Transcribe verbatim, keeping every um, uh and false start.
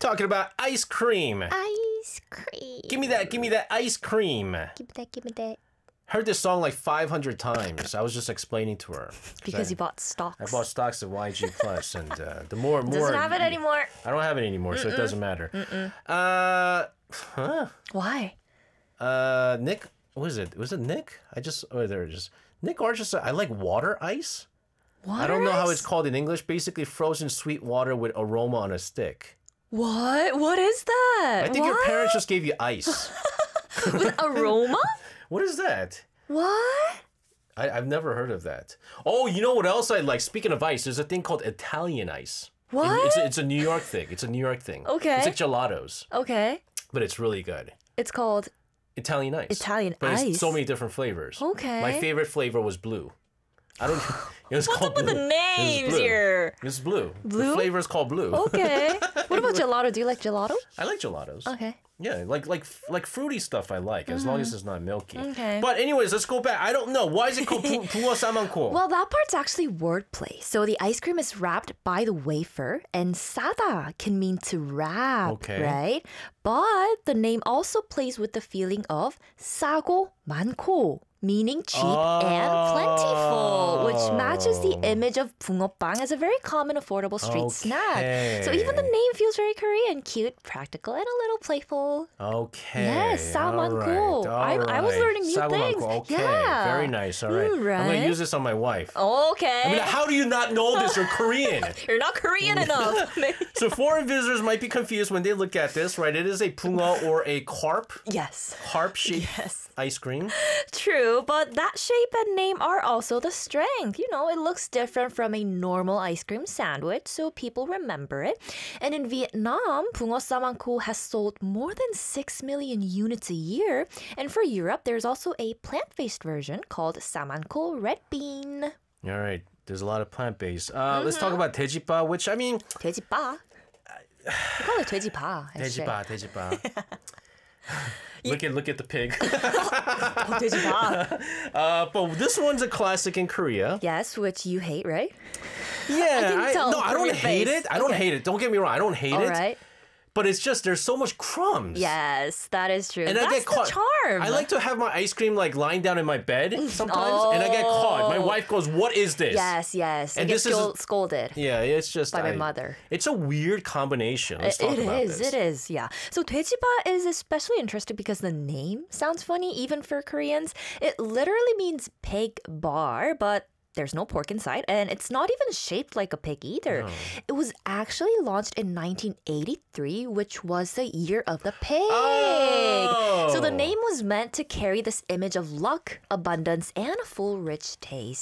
Talking about ice cream. Ice cream. Give me that, give me that ice cream. Give me that, give me that. Heard this song like five hundred times. I was just explaining to her. Because I, you bought stocks. I bought stocks of Y G Plus, and uh, the more, more. Doesn't have it anymore. I don't have it anymore, Mm-mm. so it doesn't matter. Mm-mm. Uh, huh? Why? Uh, Nick, what is it? Was it Nick? I just, oh, there it is. Nick Archer said, I like water ice. Water I don't know ice? how it's called in English. Basically, frozen sweet water with aroma on a stick. What? What is that? I think what? your parents just gave you ice. With aroma? What is that? What? I, I've never heard of that. Oh, you know what else I like? Speaking of ice, there's a thing called Italian ice. What? It- it's, a, it's a New York thing. It's a New York thing. Okay. It's like gelatos, Okay. but it's really good. It's called Italian ice. Italian but ice. It's so many different flavors. Okay. My favorite flavor was blue. I don't. It was What's called up with blue. the It was names blue. here? It's blue. Blue? The flavor is called blue. Okay. What about gelato? Do you like gelato? I like gelatos. Okay. Yeah, like like like fruity stuff I like, as long as it's not milky. Okay. But anyways, let's go back. I don't know. Why is it called 부- 부어 사만코? Well, that part's actually wordplay. So the ice cream is wrapped by the wafer, and 싸다 can mean to wrap, Okay. right? But the name also plays with the feeling of 싸고 많고, meaning cheap and plentiful, which matches the image of 붕어빵 as a very common, affordable street snack. So even the name feels very Korean, cute, practical, and a little playful. Okay. Yes, all 싸만코. right, all I- I was right. learning new 싸만코. things. Okay, Yeah. very nice. All right. Mm, I'm going right? to use this on my wife. Okay. I mean, how do you not know this? You're Korean. You're not Korean enough. So foreign visitors might be confused when they look at this, right? It is a 붕어 or a carp, Yes. carp-shaped Yes. ice cream. True, but that shape and name are also the strength. You know, it looks different from a normal ice cream sandwich, so people remember it. And in Vietnam, 붕어 싸만코 has sold more than six million units a year. And for Europe, there's also a plant-based version called 싸만코 red bean. All right. There's a lot of plant-based. Uh, Let's talk about 돼지바, which, I mean... 돼지바. We call it 돼지바. actually. 돼지바, 돼지바. Look at look at the pig. Oh, 돼지바. Uh, but this one's a classic in Korea. Yes, which you hate, right? Yeah, can tell no, I from don't your hate face. it. I don't Okay. hate it. Don't get me wrong. I don't hate All it. right. But it's just there's so much crumbs. Yes, that is true. And That's I get the caught. charm. I like to have my ice cream like lying down in my bed sometimes, and I get caught. My wife goes, "What is this?" Yes, yes. And And this get is- scold- scolded. Yeah, it's just By my I- mother. It's a weird combination. Let's talk It about is, this. it is, yeah. So 돼지바 is especially interesting because the name sounds funny, even for Koreans. It literally means pig bar, but there's no pork inside, and it's not even shaped like a pig either. It was actually launched in nineteen eighty-three, which was the year of the pig. Oh. So the name was meant to carry this image of luck, abundance, and a full, rich taste.